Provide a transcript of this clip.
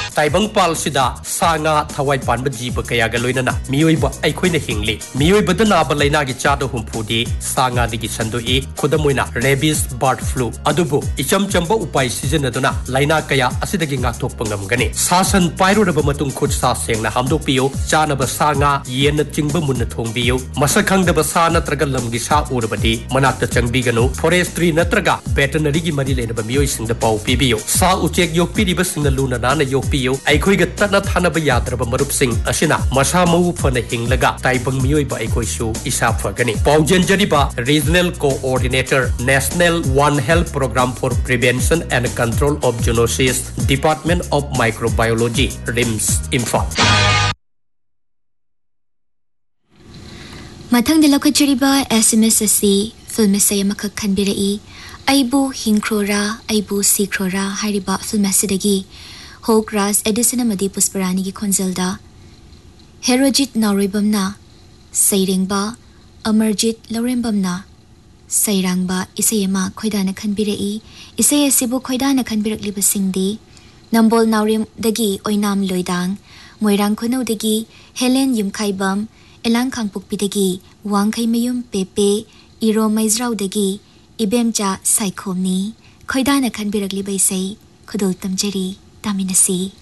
ताइबंग पाल सिदा सागा थवाई पानब जीव कयागा लोइनना मियोइबा अइखोइना हिंगली मियोइबदा नाबा लाइनागी चादा हुंफुदी सागा दिगी संदोई खुदमोइना rabies bird flu अदुबु इचम Chamba उपाय सिजनदुना लाइना कया असिदगी ngakthokpa ngamgani sasan pairuraba matung khut sa sengna hamdokpiyo chanaba sanga yen chingba munna thongbiyo masakhangdaba sa natraga lamgi sa urabadi manakta changbiganu forestry natraga veterinary gi mari lenaba miyoi singda pau pibiyo sa uchek yokpiriba singna luna nana yokpiyo aikhoiga tatna thanaba yadraba marup sing asina masa mau phana hinglaga taibang miyoi ba aikoi su isa phagani paujen jariba regional coordinator national one health program for prevention and control of zoonosis Department of Microbiology RIMS Imphal Mathang dalaw kachariba SMS asi film saya makak khanbirai aibu hinkrora aibu sikrora hariba film asidagi Hogras Edison amadi pusparani gi khonjalda Herojit Nauribamna Sairengba Amarjit Laurembamna Sairangba isayama khoidana khanbirai isay asibu khoidana khanbirakliba singdi Nambol Naurim dagi oinam loidang Moirang Kuno dagi Helen Yumkhaibam Elang Kangpukpi dagi Wangkai Mayum Pepe Iro Maizrau dagi Ibemja Saikomni Khoidana Khanbirakli Baisai Kudul Tamjari Taminasi